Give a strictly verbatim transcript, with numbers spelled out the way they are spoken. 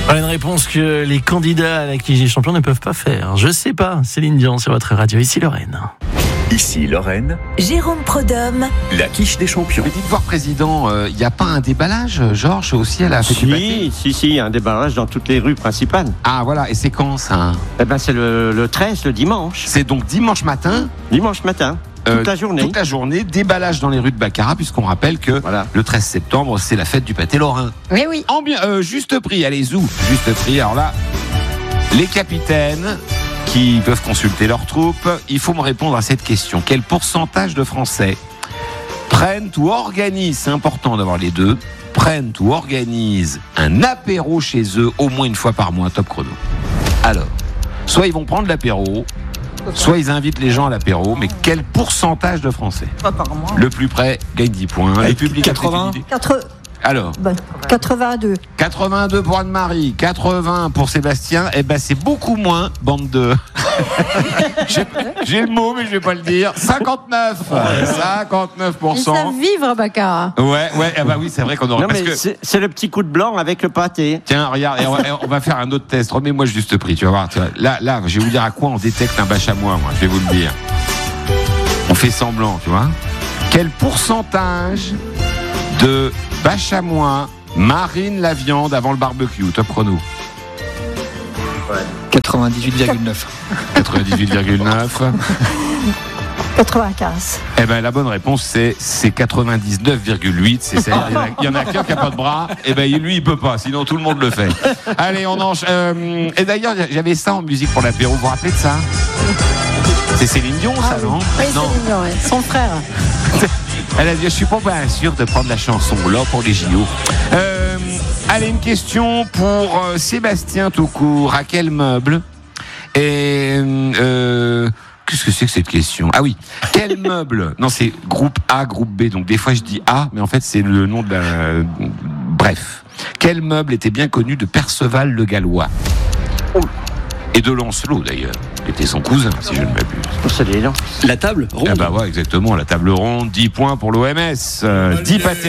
Une réponse que les candidats à la Q G Champion ne peuvent pas faire. Je sais pas, Céline Dion sur votre radio. Ici Lorraine. Ici Lorraine, Jérôme Prodhomme. la quiche des champions. Mais dites-moi, président, il euh, n'y a pas un déballage, Georges, aussi à la fête du pâté ? Si, si, si, il y a un déballage dans toutes les rues principales. Ah voilà, et c'est quand ça ? Eh ben, c'est le, le treize, le dimanche. C'est donc dimanche matin, Dimanche matin, toute euh, la journée. toute la journée, déballage dans les rues de Baccarat, puisqu'on rappelle que Voilà. le treize septembre, c'est la fête du pâté lorrain. Oui, oui. En bien, euh, juste prix, allez, zou, juste prix. Alors là, les capitaines qui peuvent consulter leurs troupes, il faut me répondre à cette question. Quel pourcentage de Français prennent ou organisent, c'est important d'avoir les deux, prennent ou organisent un apéro chez eux au moins une fois par mois, top chrono. Alors, soit ils vont prendre l'apéro, soit ils invitent les gens à l'apéro, mais quel pourcentage de Français ? Pas par mois. Le plus près gagne dix points. Les publics quatre-vingts. Quatre... Alors, Bon, quatre-vingt-deux. quatre-vingt-deux pour Anne-Marie, quatre-vingts pour Sébastien, et ben c'est beaucoup moins, bande de... j'ai, j'ai le mot, mais je vais pas le dire. cinquanteneuf cinquanteneuf pour Ils cent. savent vivre, Baccarat. Ouais, ouais, ah bah oui, c'est vrai qu'on aurait... Non, parce mais que... c'est, c'est le petit coup de blanc avec le pâté. Tiens, regarde, et on, va, et on va faire un autre test. Remets-moi le juste prix, tu vas voir. Tu vois. Là, là, je vais vous dire à quoi on détecte un bâche à moi, moi, je vais vous le dire. On fait semblant, tu vois. Quel pourcentage de bâche à moi marine la viande avant le barbecue, top chrono? quatre-vingt-dix-huit virgule neuf. quatre-vingt-dix-huit virgule neuf. quatre-vingt-quinze. Eh ben la bonne réponse c'est c'est quatre-vingt-dix-neuf virgule huit. C'est ça. Il y en a qu'un qui a pas de bras. Et ben lui il peut pas. Sinon tout le monde le fait. Allez on enchaîne. Euh, et d'ailleurs j'avais ça en musique pour l'apéro. Vous vous rappelez de ça? C'est Céline Dion ça, non? Oui, Non. Céline Dion, ouais. Son frère. Elle a dit je suis pas bien sûr de prendre la chanson là pour les J O. Euh, allez une question pour euh, Sébastien tout court. À quel meuble? Et euh, qu'est-ce que c'est que cette question? Ah oui, quel meuble? Non, c'est groupe A, groupe B. Donc des fois je dis A, mais en fait c'est le nom de la... Bref. Quel meuble était bien connu de Perceval le Gallois? Et de Lancelot d'ailleurs, qui était son cousin, si je ne m'abuse. C'est les La table ronde. Ah bah ouais, exactement, la table ronde, dix points pour l'O M S, euh, dix pâtés.